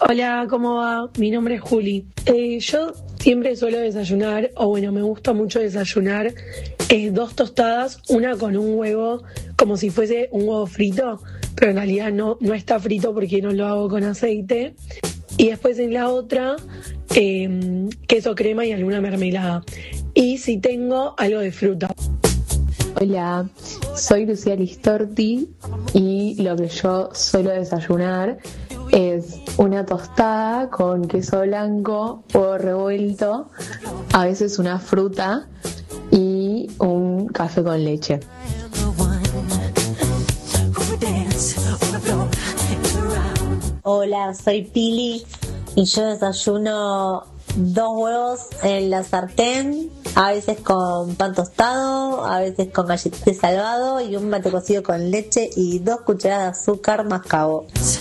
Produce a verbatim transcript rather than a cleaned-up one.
Hola, ¿cómo va? Mi nombre es Juli. Eh, yo siempre suelo desayunar, o bueno, me gusta mucho desayunar, eh, dos tostadas, una con un huevo, como si fuese un huevo frito, pero en realidad no, no está frito porque no lo hago con aceite. Y después en la otra, eh, queso crema y alguna mermelada. Y si tengo, algo de fruta. Hola, soy Lucía Listorti y lo que yo suelo desayunar es una tostada con queso blanco, huevo revuelto, a veces una fruta y un café con leche. Hola, soy Pili y yo desayuno dos huevos en la sartén, a veces con pan tostado, a veces con galletitas de salvado y un mate cocido con leche y dos cucharadas de azúcar mascabo.